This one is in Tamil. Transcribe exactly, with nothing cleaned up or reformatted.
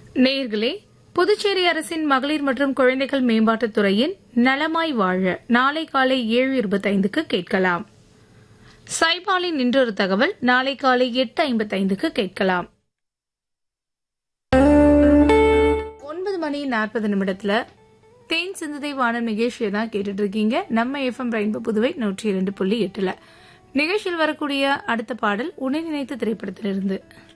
நேயர்களே, புதுச்சேரி அரசின் மகளிர் மற்றும் குழந்தைகள் மேம்பாட்டுத் துறையின் நலமாய் வாழ நாளை காலை ஏழு இருபத்தைந்துக்கு கேட்கலாம். சைபாலின் இன்றொரு தகவல் நாளை காலை எட்டு ஐம்பத்தைந்துக்கு கேட்கலாம். ஒன்பது மணி நாற்பது நிமிடத்துல தேன் சிந்துதை வானம் நிகழ்ச்சியை தான் கேட்டுட்டு இருக்கீங்க. நம்ம எஃப்எம் ரெயின்போ புதுவை நூற்றி இரண்டு புள்ளி எட்டுல நிகழ்ச்சியில் வரக்கூடிய அடுத்த பாடல் உன்னை நினைத்த திரைப்படத்திலிருந்து.